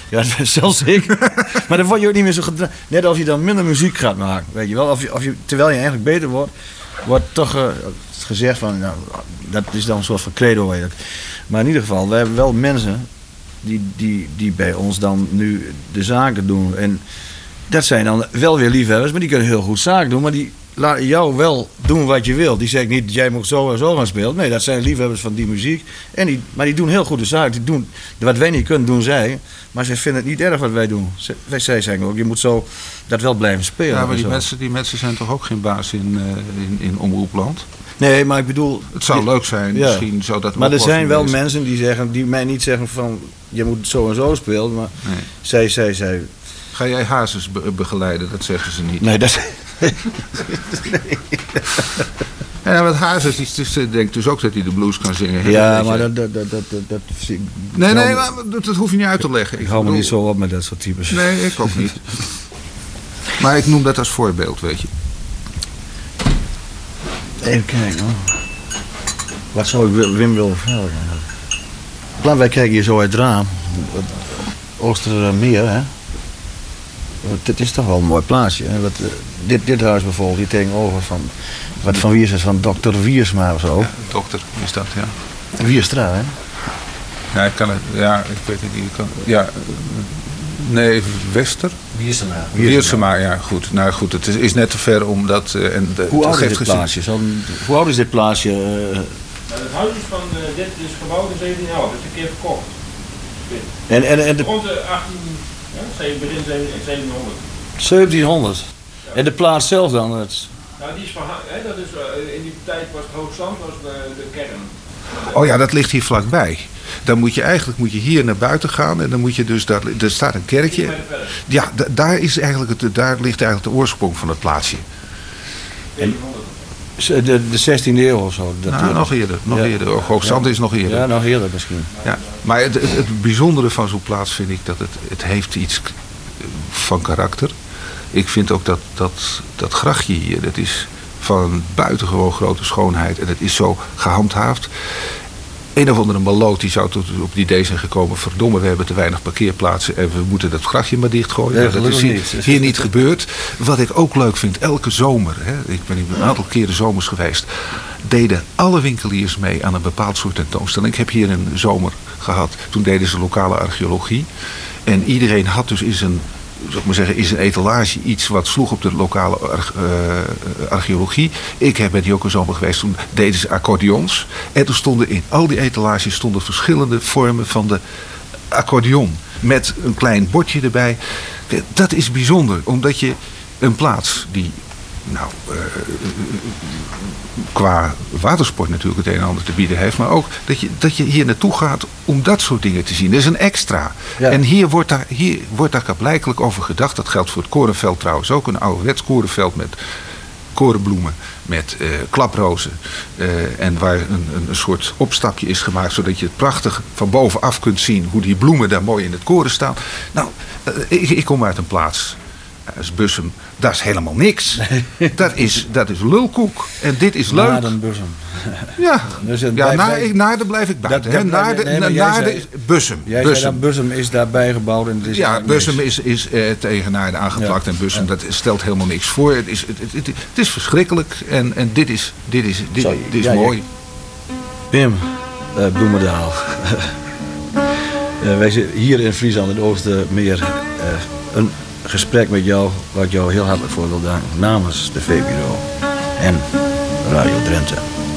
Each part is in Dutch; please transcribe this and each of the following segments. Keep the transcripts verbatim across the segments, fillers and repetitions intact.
Ja, zelfs ik. Maar dan word je ook niet meer zo gedra- Net als je dan minder muziek gaat maken, weet je wel. Of je, of je, terwijl je eigenlijk beter wordt, wordt toch uh, gezegd van, nou, dat is dan een soort van credo. Weet je. Maar in ieder geval, we hebben wel mensen die, die, die bij ons dan nu de zaken doen. En dat zijn dan wel weer liefhebbers, maar die kunnen heel goed zaken doen. Maar die laten jou wel doen wat je wilt. Die zeggen niet, jij moet zo en zo gaan spelen. Nee, dat zijn liefhebbers van die muziek. En die, maar die doen heel goed de zaken. Die doen, wat wij niet kunnen, doen zij. Maar zij vinden het niet erg wat wij doen. Zij, wij zij zeggen ook, je moet zo dat wel blijven spelen. Ja, maar die zo. mensen, die mensen zijn toch ook geen baas in, uh, in, in omroepland? Nee, maar ik bedoel... Het zou die, leuk zijn, ja. misschien zou dat... Maar er zijn wel geweest. mensen die, zeggen, die mij niet zeggen van, je moet zo en zo spelen. Maar nee. zij, zij, zij... Ga jij Hazes be- begeleiden? Dat zeggen ze niet. Nee, dat... nee. Ja, want Hazes die, die denkt dus ook dat hij de blues kan zingen. Ja, maar dat... dat, dat, dat, dat, dat nee, nee, maar dat, dat hoef je niet uit te leggen. Ik, ik hou me bedoel, niet zo op met dat soort types. Nee, ik ook niet. Maar ik noem dat als voorbeeld, weet je. Even kijken hoor. Wat zou ik Wim willen vragen? Laten wij kijken hier zo uit het raam. Het Oostermeer, hè. Dit is toch wel een mooi plaatsje. Hè? Wat, dit, dit huis bijvoorbeeld, hier tegenover van... Wat van wie is het? Van dokter Wiersma of zo? Ja, dokter is dat, ja. Wierstra, hè? Ja, ik kan het... Ja, ik weet het niet. Ik kan, ja, nee, Wester? Wiersma. Wiersma, ja, goed. Nou goed, het is, is net te ver om dat... Uh, en de, hoe, oud is dit gezien... plaatsje? Zo, hoe oud is dit plaatsje? Uh... Nou, het huis is van... Uh, dit is gebouwd in zeventien jaar. Dat is een keer verkocht. En, en, en de... Rond de achttien... Ja, begin zeventienhonderd. zeventienhonderd. Ja. En de plaats zelf dan? Het... Nou, die is van, hè, dat is, uh, in die tijd was het Hoogzand was de, de kern. Oh ja, dat ligt hier vlakbij. Dan moet je eigenlijk moet je hier naar buiten gaan en dan moet je dus daar, er staat een kerkje. Ja, d- daar is eigenlijk het, daar ligt eigenlijk de oorsprong van het plaatsje. En de, de zestiende eeuw of zo. Dat nou, nog eerder, nog ja. eerder. Hoogzand ja. is nog eerder. Ja, nog eerder misschien. Ja, maar het, het, het bijzondere van zo'n plaats vind ik dat het, het heeft iets van karakter. Ik vind ook dat, dat dat grachtje hier, dat is van buitengewoon grote schoonheid en het is zo gehandhaafd. Een of andere maloot die zou tot op het idee zijn gekomen, verdomme, we hebben te weinig parkeerplaatsen en we moeten dat grachtje maar dichtgooien. Ja, dat is hier niet, hier niet gebeurd. Wat ik ook leuk vind, elke zomer, hè, ik ben hier een aantal keren zomers geweest, deden alle winkeliers mee aan een bepaald soort tentoonstelling. Ik heb hier een zomer gehad, toen deden ze lokale archeologie. En iedereen had dus in zijn, zou ik maar zeggen, in zijn etalage iets wat sloeg op de lokale arche- uh, archeologie. Ik heb bij die ook een zomer geweest, toen deden ze accordeons. En toen stonden in al die etalages stonden verschillende vormen van de accordeon. Met een klein bordje erbij. Dat is bijzonder, omdat je een plaats die, nou, uh, qua watersport natuurlijk het een en ander te bieden heeft. Maar ook dat je, dat je hier naartoe gaat om dat soort dingen te zien. Dat is een extra. Ja. En hier wordt daar, hier wordt daar blijkbaar over gedacht. Dat geldt voor het korenveld trouwens ook. Een ouderwets korenveld met korenbloemen. Met uh, klaprozen. Uh, en waar een, een soort opstapje is gemaakt. Zodat je het prachtig van bovenaf kunt zien. Hoe die bloemen daar mooi in het koren staan. Nou, uh, ik, ik kom uit een plaats. Dat is Bussum. Dat is helemaal niks. Nee. Dat, is, dat is lulkoek. En dit is leuk. Naarden Bussum. Ja, dus ja bij, naar, bij, naar de blijf ik buiten. Dat, dat, naar de, nee, naar de Bussum. Jij Bussum. zei dat Bussum is daarbij gebouwd. En het is ja, Bussum is, is uh, tegen Naarden aangeplakt. Ja. En Bussum, ja. dat stelt helemaal niks voor. Het is, het, het, het, het is verschrikkelijk. En, en dit is, dit is, dit, Sorry, dit is ja, mooi. Ja. Wim uh, Bloemendaal. uh, wij zitten hier in Friesland, in het Oostermeer. Uh, een gesprek met jou, waar ik jou heel hartelijk voor wil danken. Namens de V-bureau en Radio Drenthe.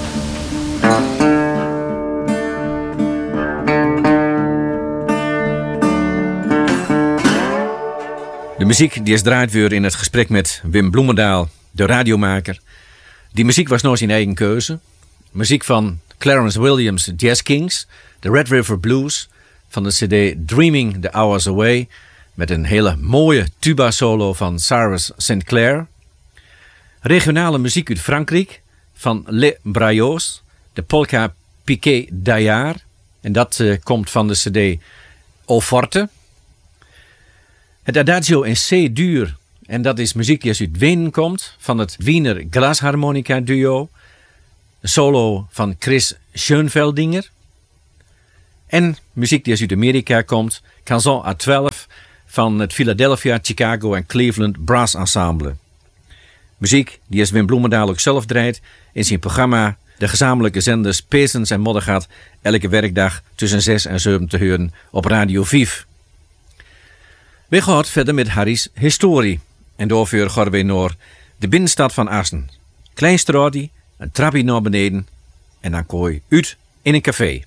De muziek die is draait weer in het gesprek met Wim Bloemendaal, de radiomaker. Die muziek was nooit zijn eigen keuze. Muziek van Clarence Williams' Jazz Kings, de Red River Blues, van de cd Dreaming the Hours Away, met een hele mooie tuba-solo van Cyrus Saint Clair. Regionale muziek uit Frankrijk, van Les Brayos, de polka Piquet d'Aillard. En dat uh, komt van de cd Au Forte. Het Adagio in C-duur, en dat is muziek die uit Wenen komt, van het Wiener Glasharmonica duo. Een solo van Chris Schoenveldinger. En muziek die uit Amerika komt, Canzon à twaalf, van het Philadelphia, Chicago en Cleveland Brass Ensemble. Muziek die als Wim Bloemendaal ook zelf draait in zijn programma de gezamenlijke zenders Peesens en Moddergat elke werkdag tussen zes en zeven te horen op Radio vijf. We gaan verder met Harry's historie en doorvuur gaan we naar de binnenstad van Assen. Klein straatje, een trapje naar beneden en dan kooi uit in een café.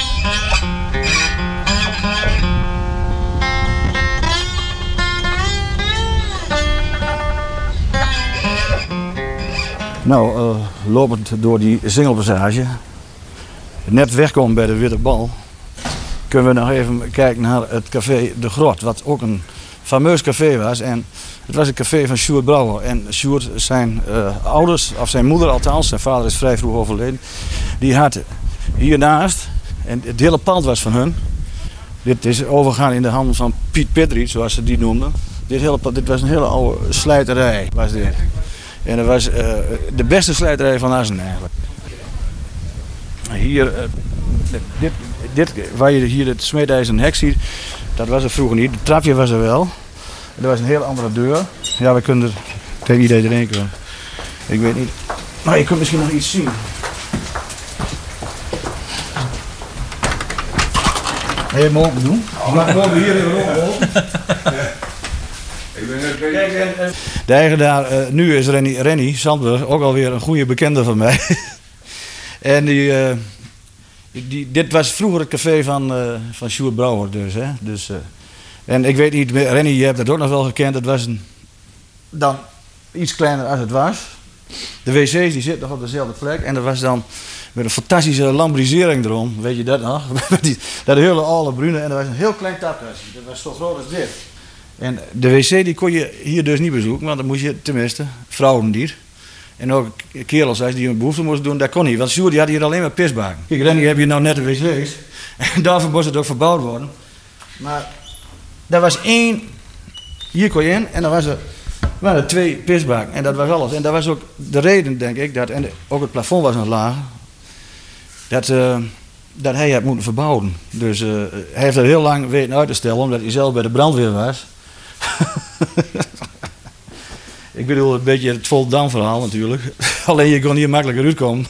Nou, uh, lopend door die Singelpassage, net wegkomen bij de Witte Bal, kunnen we nog even kijken naar het café De Grot, wat ook een fameus café was. En het was een café van Sjoerd Brouwer. En Sjoerd, zijn uh, ouders, of zijn moeder althans, zijn vader is vrij vroeg overleden, die had hiernaast, en het hele pand was van hun. Dit is overgegaan in de handen van Piet Pitriet, zoals ze die noemden. Dit, hele, dit was een hele oude slijterij, was dit. En dat was uh, de beste slijterij van Assen eigenlijk. Hier, uh, dit, dit, waar je hier het smeedijzeren hek ziet, dat was er vroeger niet. Het trapje was er wel. Er was een hele andere deur. Ja, we kunnen er, ik denk niet dat je erin kunt. Ik weet niet. Maar je kunt misschien nog iets zien. Ga je hem open doen? Je mag hem open hier even open. Kijk, en, en de eigenaar uh, nu is Renny, Renny Sandberg, ook alweer een goede bekende van mij. En die, uh, die, dit was vroeger het café van, uh, van Sjoerd Brouwer dus. Hè? dus uh, en ik weet niet, Renny, je hebt dat ook nog wel gekend. Het was een, dan iets kleiner als het was. De wc's die zitten nog op dezelfde plek. En er was dan met een fantastische lambrisering erom. Weet je dat nog? Dat hele oude brune. En er was een heel klein tapkastje. Dat was zo groot als dit. En de wc die kon je hier dus niet bezoeken, want dan moest je tenminste, vrouwen niet. En ook kerels als die een behoefte moesten doen, dat kon niet. Want Sjoerd die had hier alleen maar pisbaken. Kijk, Renny heb je nou net de wc's. En daarvoor moest het ook verbouwd worden. Maar daar was één, hier kon je in en dan was er, waren er twee pisbaken. En dat was alles. En dat was ook de reden, denk ik, dat, en ook het plafond was nog laag, dat, uh, dat hij had moeten verbouwen. Dus uh, hij heeft er heel lang weten uit te stellen, omdat hij zelf bij de brandweer was. Ik bedoel, een beetje het Volendam verhaal natuurlijk. Alleen je kon hier makkelijker uitkomen.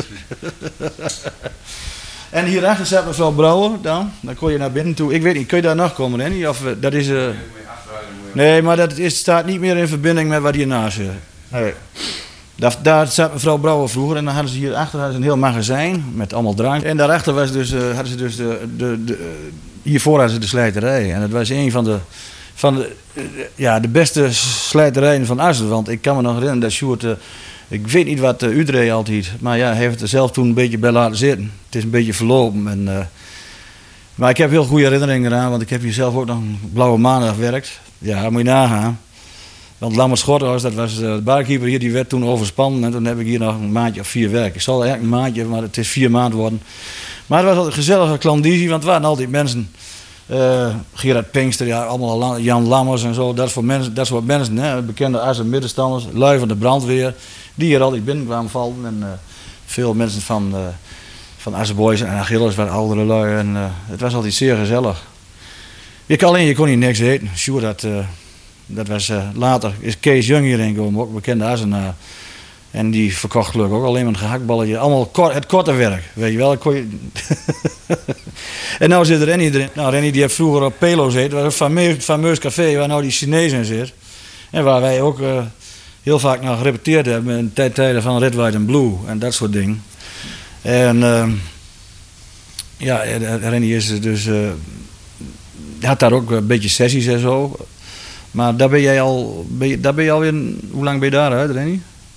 En hierachter zat mevrouw Brouwer dan. Dan kon je naar binnen toe. Ik weet niet, kun je daar nog komen, Renny? Of dat is... Uh... Nee, maar dat is, staat niet meer in verbinding met wat hiernaast zit. Nee. Daar, daar zat mevrouw Brouwer vroeger en dan hadden ze hierachter hadden ze een heel magazijn met allemaal drank. En daarachter was dus, uh, hadden ze dus de, de, de, uh, hiervoor hadden ze de slijterij. En dat was een van de... Van de, ja, de beste slijterijen van Assen. Want ik kan me nog herinneren dat Sjoerd, uh, ik weet niet wat uh, Utrecht altijd, maar ja, hij heeft er zelf toen een beetje bij laten zitten. Het is een beetje verlopen. En, uh, maar ik heb heel goede herinneringen eraan, want ik heb hier zelf ook nog een blauwe maandag gewerkt. Ja, moet je nagaan. Want Lammert Schotterhuis, dat was uh, de barkeeper hier, die werd toen overspannen. En toen heb ik hier nog een maandje of vier werk. Ik zal eigenlijk een maandje, maar het is vier maanden worden. Maar het was altijd een gezellige klandizie, want het waren altijd mensen... Uh, Gerard Pinkster, ja, allemaal Jan Lammers en zo, dat soort mensen, dat soort mensen hè, bekende Assen middenstanders, lui van de brandweer, die hier altijd binnenkwamen vallen. En uh, veel mensen van, uh, van Assen Boys en Achilles waren oudere lui. En, uh, het was altijd zeer gezellig. Je kon, alleen je kon hier niks eten. Sjoerd, dat, uh, dat was uh, later, is Kees Jung hierin gekomen, ook bekende Assenaar. En die verkocht gelukkig ook alleen maar een gehaktballetje. Allemaal kort, het korte werk, weet je wel. Kon je... En nou zit Renny erin. Nou, Renny die heeft vroeger op Pelo gezeten. Dat was een fameus, fameus café waar nou die Chinees in zit. En waar wij ook uh, heel vaak naar gerepeteerd hebben. In de tijden van Red, White and Blue en dat soort dingen. En uh, ja, Renny is dus... Uh, had daar ook een beetje sessies en zo. Maar daar ben jij al... Ben je, daar ben je alweer... Hoe lang ben je daaruit, Renny?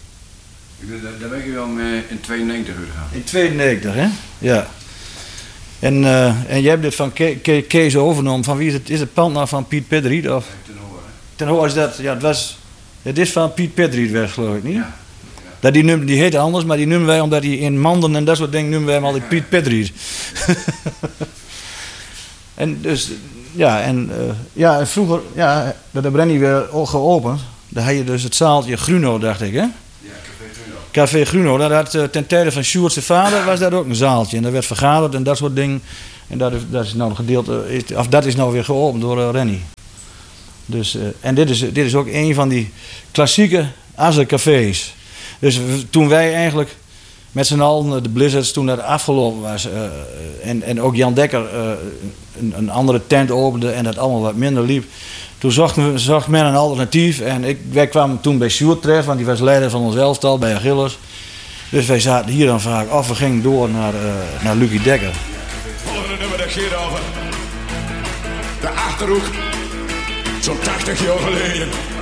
Daar ben ik wel in tweeënnegentig gegaan. In tweeënnegentig, hè? Ja. En, uh, en jij hebt dit van Ke Ke Kees overgenomen. Van wie is het? Is het pand nou van Piet Pitriet? Of? Ten Hoor. Ten Hoor is dat. Ja, het was. Het is van Piet Pitriet weg, geloof ik, niet? Ja. Ja. Dat die, noem, die heette anders, maar die noemen wij omdat hij in Manden en dat soort dingen noemen wij hem altijd Piet Pitriet. En dus, ja, en, uh, ja, en vroeger, ja, dat heb Renny weer al geopend. Daar had je dus het zaaltje Gruno, dacht ik, hè? Café Gruno, dat had, uh, ten tijde van Sjoerd's vader was dat ook een zaaltje. En daar werd vergaderd en dat soort dingen. En dat is, dat is nou een gedeelte, is, of dat is nou weer geopend door uh, Renny. Dus, uh, en dit is, dit is ook een van die klassieke Azze-cafés. Dus we, toen wij eigenlijk met z'n allen, de Blizzards, toen dat afgelopen was... Uh, en, en ook Jan Dekker uh, een, een andere tent opende en dat allemaal wat minder liep... Toen zochten we, zocht men een alternatief en ik, wij kwamen toen bij Sjoerd terecht, want die was leider van ons elftal bij Achilles. Dus wij zaten hier dan vaak af, we gingen door naar, uh, naar Lucky Dekker. Het volgende nummer dat gaat over de Achterhoek, zo'n tachtig jaar geleden.